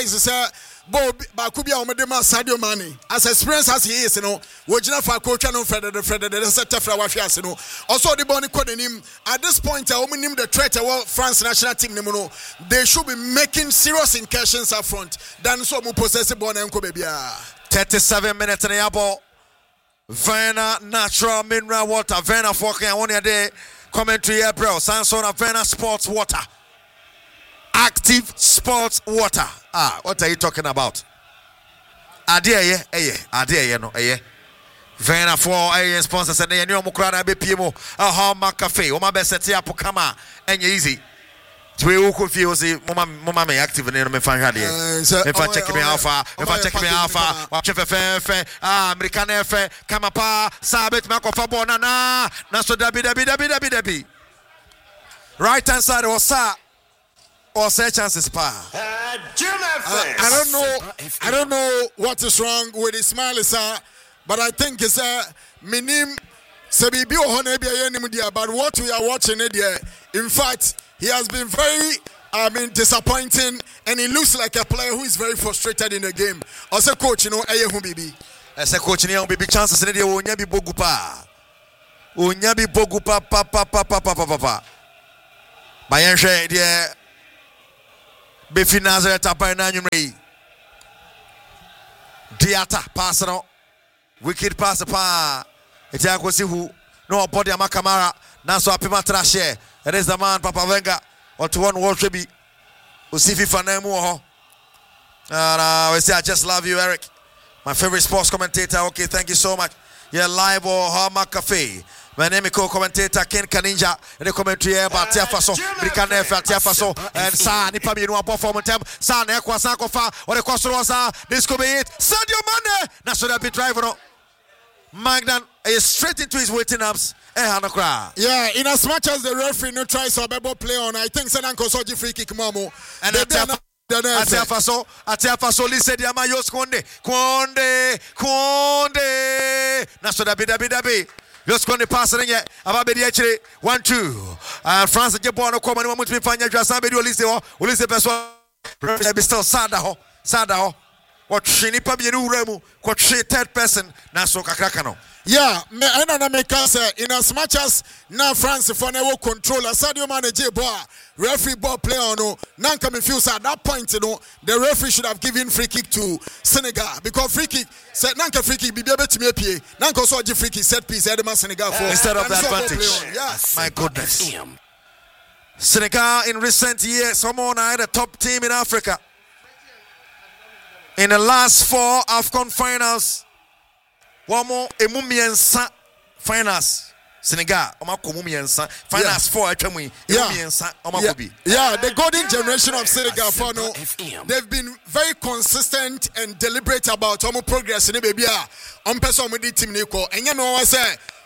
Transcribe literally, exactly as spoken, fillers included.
notice say Bob Bakubia Omedema Sadio Mane as experience as he is, you know, Wojina for coach and Fred the Fred the set of Rawafias, you know. Also the Bonnie coding him at this point, I only name the threat of France national team, you know. They should be making serious incursions up front than so mu possessive born and Kobebia. thirty-seven minutes in the apple. Verna natural mineral water. Verna Forking and one day commentary here, bro. Sansona Verna sports water. Active sports water. Ah, what are you talking about? Adie ye, eh, adie ye no, eh. Verna for a sponsors and the new Mukrana B P M O, a Hallmark Cafe, Oma Bessetti Apokama, and easy. We will confuse the Mama may active in the fan. If I check me alpha, if I check me alpha, watch if a ah, American F, Kamapa, Sabit, Makofa Bonana, Naso Dabi Dabi Dabi Dabi Dabi. Right hand side or Sa or say chances pa. I don't know, I don't know what is wrong with Ismail sir, but I think it's a minim Sebibi or Honebia, but what we are watching it here, in fact. He has been very, I mean, disappointing, and he looks like a player who is very frustrated in the game. As a coach, you know, Ayehu Bibi. As a coach, you know, Bibi chances in the Onyabi Bogupa. Onyabi Bogupa, papa, papa, papa, papa. Bayanshe, dear. Bifi Nazareth, Tapa, Nanumri. Diata, passer, wicked passer, pa. Etiakosi who, no body, Amakamara, Naso Apima Trashe. It is the man, Papa Venga, or to one world tribute. Usifi Fanemu. And uh, we say, I just love you, Eric. My favorite sports commentator. Okay, thank you so much. You're live or Hallmark Cafe. My name is co-commentator Ken Kaninja. And the commentary about Tiafaso, Bricane, Tiafaso, and Sa, Nipami, no performance. Sa, Nekwa, Sankofa, or the Costorosa. This could be it. Sadio Mane. That's what I've been driving. Magnan is straight into his waiting arms. Yeah, in as much as the referee no tries to a play on, I think Senan Kosoji free kick Mamo. And Atiafaso, Atiafaso, Lise Diamayos Konde, Konde, Konde, Naso Dabi Dabi Dabi. Just Konde passing yet. Ababedi actually one two. And France Japan come and want to find your Jasabi Ulisse or Ulisse Peso. Be still Sadaho, Sadaho. What Shinipa Biru Remu, what she third person, Naso Kakrakano. Yeah, I don't make answer in as much as now France for now control Sadio Mane J boy referee ball play on no now coming feels at that point you know the referee should have given free kick to Senegal because free kick said nanka free kick be able to me pay nanka so free kick set piece Edema Senegal for instead of the advantage. Yeah, my goodness. Senegal in recent years someone had a top team in Africa. In the last four AFCON finals. One more Emumiensa finals. Senegal, Omakomumiensa finals four. Actually, yeah, yeah. The golden generation of Senegal, for no, they've been very consistent and deliberate about how progress in the baby. On person with the team, Nico, and you know what I say.